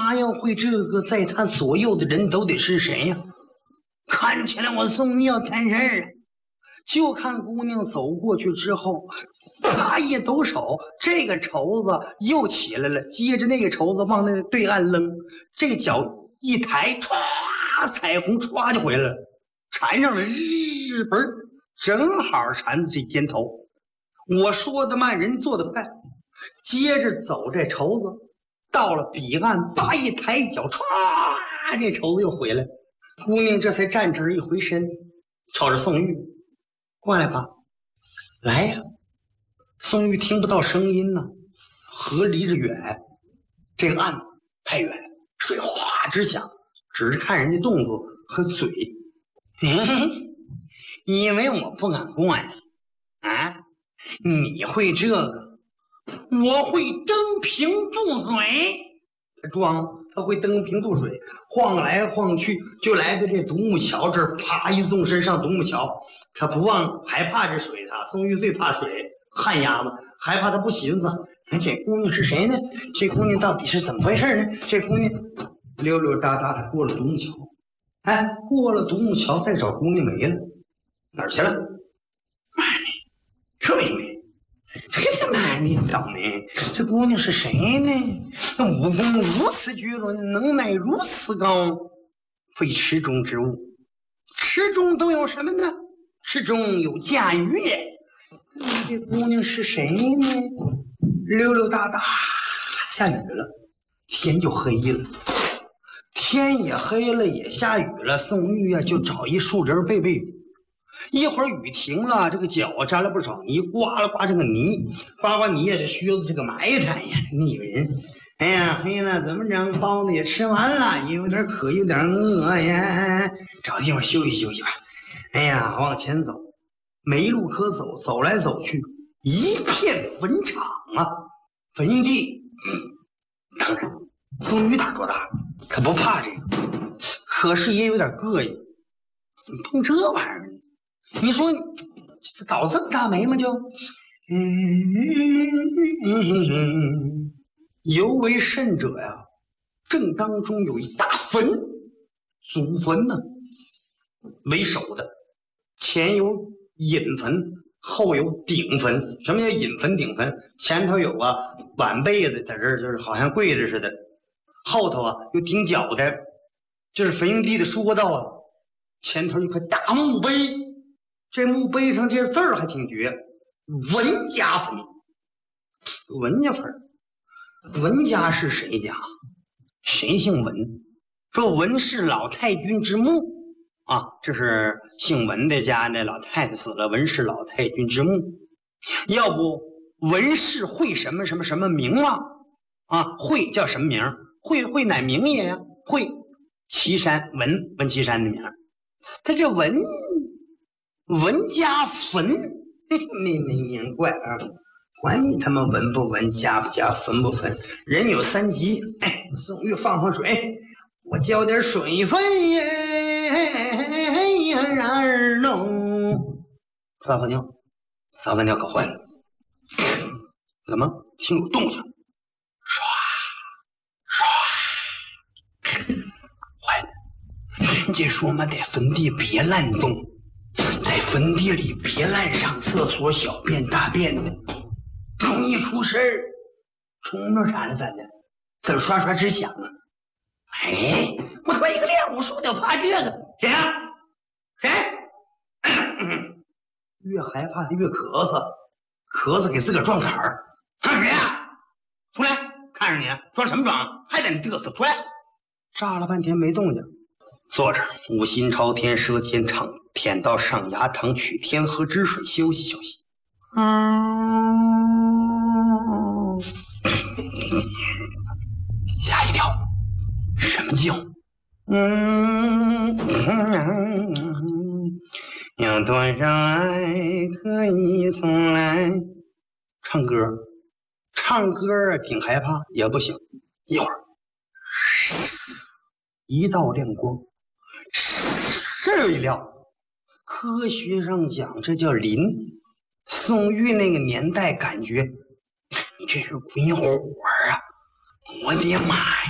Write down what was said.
他要会这个，在他左右的人都得是谁呀？看起来我宋玉要摊事儿啊！就看姑娘走过去之后，啪一抖手，这个绸子又起来了，接着那个绸子往那对岸扔，这脚一抬，歘，彩虹歘就回来了，缠上了，日本正好缠在这肩头。我说的慢，人做的快，接着走这绸子到了彼岸，叭一抬脚，歘，这绸子又回来。姑娘这才站这儿一回身，瞅着宋玉，过来吧，来呀。宋玉听不到声音呢，河离着远，这个岸太远，水哗直响，只是看人家动作和嘴。因为我不敢过呀，啊，你会这个，我会登平渡水。他装，他会登平渡水，晃来晃去，就来到这独木桥这儿，啪一纵身上独木桥。他不忘害怕这水，他宋玉最怕水，旱鸭子，害怕他不寻思，这姑娘是谁呢？这姑娘到底是怎么回事呢？这姑娘溜溜达达，他过了独木桥，哎，过了独木桥再找姑娘没了，哪儿去了？妈呢？这没没。这他妈你倒霉！这姑娘是谁呢？那武功如此绝伦，能耐如此高，非池中之物。池中都有什么呢？池中有驾驭也。这姑娘是谁呢？溜溜达达，下雨了，天就黑了。天也黑了，也下雨了。宋玉啊，就找一树林背背雨。一会儿雨停了，这个脚沾了不少泥，刮了刮这个泥，刮刮泥也是靴子这个埋汰呀。腻人！哎呀，黑了怎么整？包子也吃完了，也有点渴，有点饿呀，找地方休息休息吧。哎呀，往前走，没路可走，走来走去，一片坟场啊，坟地。当然，宋玉胆多大？他不怕这个，可是也有点膈应，怎么碰这玩意儿呢？你说倒这么大霉吗？就尤为甚者呀，正当中有一大坟，祖坟呢，为首的，前有隐坟，后有顶坟。什么叫隐坟顶坟？前头有啊晚辈的在这儿，就是好像跪着似的，后头啊有顶脚的，就是坟营地的说道啊，前头一块大墓碑。这墓碑上这字儿还挺绝，文家坟。文家坟，文家是谁家？谁姓文？说文是老太君之墓啊，这是姓文的家那老太太死了，文是老太君之墓。要不文氏会什么什么什么名望啊？会叫什么名？会乃名也呀？会岐山文岐山的名。他这文家坟，没明怪啊！管你他妈文不文，家不家，坟不坟，人有三急。哎，宋玉放水，我浇点水分耶，然而弄撒泡尿，撒泡尿可坏了。怎么听有动静？唰，坏了！人家说嘛，在坟地别乱动。在坟地里别乱上厕所、小便、大便的，容易出事儿。冲着啥了？咱的怎么刷刷直响啊？哎，我他妈一个练武术的怕这个？谁啊？谁？越害怕越咳嗽，咳嗽给自个儿撞坎儿。看谁啊？出来！看着你装什么装？还在那嘚瑟！出来！炸了半天没动静。坐着，五心朝天，舌尖长，舔到上牙膛，取天河之水，休息休息。吓一跳，什么叫？有多少爱可以送来？唱歌啊，挺害怕，也不行。一会儿，一道亮光。这一亮，科学上讲这叫磷。宋玉那个年代感觉这是鬼火啊！我的妈